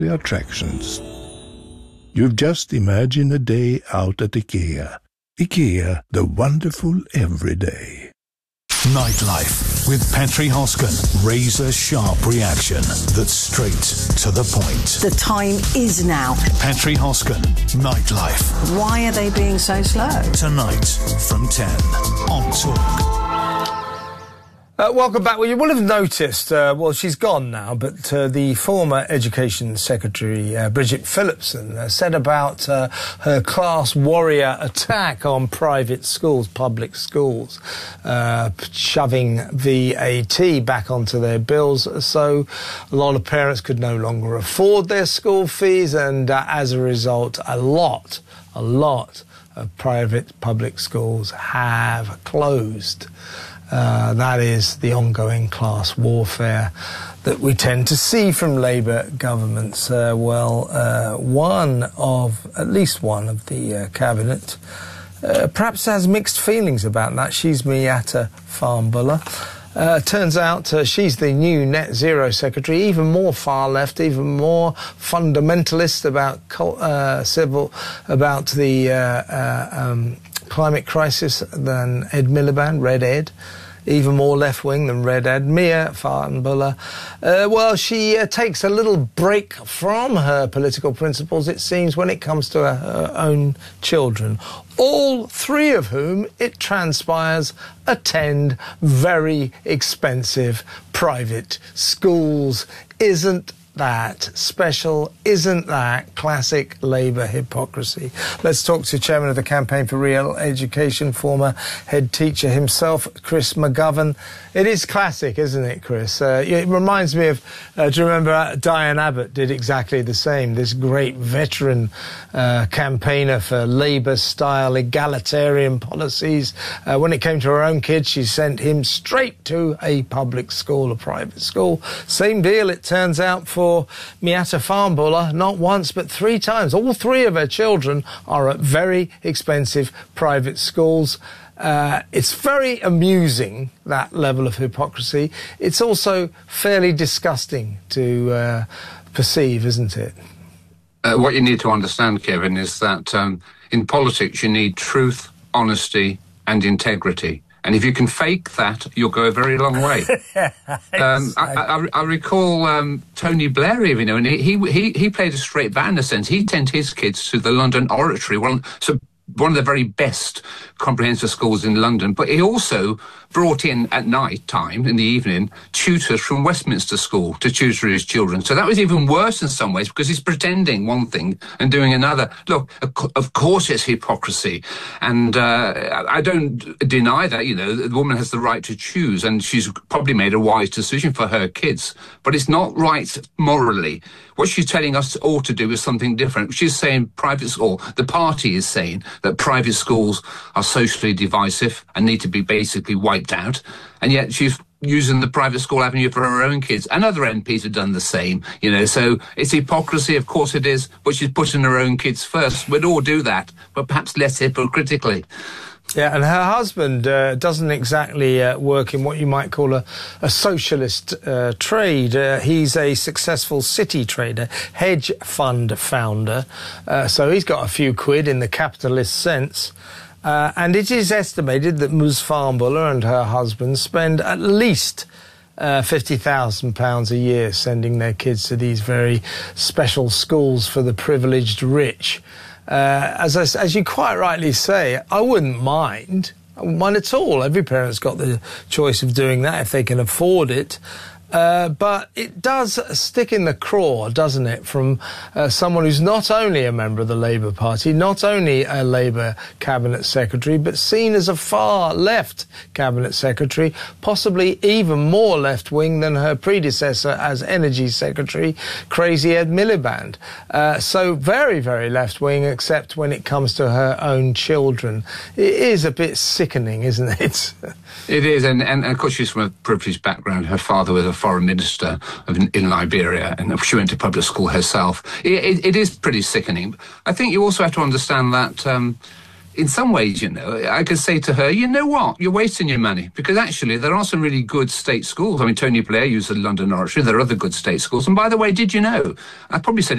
the attractions. You've just imagined a day out at IKEA. IKEA, the wonderful everyday. Nightlife with Petri Hosken. Razor-sharp reaction that's straight to the point. The time is now. Petri Hosken, Nightlife. Why are they being so slow? Tonight from 10 on Talk. Welcome back. Well, you will have noticed, she's gone now, but the former Education Secretary, Bridget Phillipson, said about her class warrior attack on private schools, public schools, shoving VAT back onto their bills, so a lot of parents could no longer afford their school fees, and as a result, a lot of private public schools have closed. That is the ongoing class warfare that we tend to see from Labour governments. At least one of the cabinet perhaps has mixed feelings about that. She's Miatta Fahnbulleh. Turns out she's the new net zero secretary, even more far left, even more fundamentalist about the climate crisis than Ed Miliband, Red Ed. Even more left-wing than Red Ed. Miatta Fahnbulleh, she takes a little break from her political principles, it seems, when it comes to her own children. All three of whom, it transpires, attend very expensive private schools. Isn't that special? Isn't that classic Labour hypocrisy? Let's talk to Chairman of the Campaign for Real Education, former head teacher himself, Chris McGovern. It is classic, isn't it, Chris? It reminds me of, do you remember Diane Abbott did exactly the same, this great veteran campaigner for Labour-style egalitarian policies. When it came to her own kids, she sent him straight to a public school, a private school. Same deal, it turns out, for Miatta Fahnbulleh, not once but three times. All three of her children are at very expensive private schools. It's very amusing, that level of hypocrisy. It's also fairly disgusting to perceive, isn't it? What you need to understand, Kevin, is that in politics you need truth, honesty and integrity. And if you can fake that, you'll go a very long way. I recall Tony Blair, even, and he played a straight bat in a sense. He sent his kids to the London Oratory, one of the very best comprehensive schools in London. But he also brought in, at night time, in the evening, tutors from Westminster School to tutor his children. So that was even worse in some ways, because he's pretending one thing and doing another. Look, of course it's hypocrisy. And I don't deny that, the woman has the right to choose, and she's probably made a wise decision for her kids. But it's not right morally. What she's telling us all to do is something different. She's saying the party is saying that private schools are socially divisive and need to be basically wiped out, and yet she's using the private school avenue for her own kids, and other MPs have done the same, so it's hypocrisy, of course it is, but she's putting her own kids first. We'd all do that, but perhaps less hypocritically. Yeah, and her husband doesn't exactly work in what you might call a socialist trade. He's a successful city trader, hedge fund founder, so he's got a few quid in the capitalist sense. And it is estimated that Ms Fahnbulleh and her husband spend at least £50,000 a year sending their kids to these very special schools for the privileged rich. As you quite rightly say, I wouldn't mind. I wouldn't mind at all. Every parent's got the choice of doing that if they can afford it. But it does stick in the craw, doesn't it, from someone who's not only a member of the Labour Party, not only a Labour Cabinet Secretary, but seen as a far-left Cabinet Secretary, possibly even more left-wing than her predecessor as Energy Secretary, Crazy Ed Miliband. So very, very left-wing, except when it comes to her own children. It is a bit sickening, isn't it? It is, and of course she's from a privileged background. Her father was a foreign minister in Liberia, and she went to public school herself. It is pretty sickening. I think you also have to understand that in some ways, I could say to her, you know what, you're wasting your money, because actually there are some really good state schools. I mean, Tony Blair used the London Oratory. There are other good state schools. And by the way, did you know, I probably said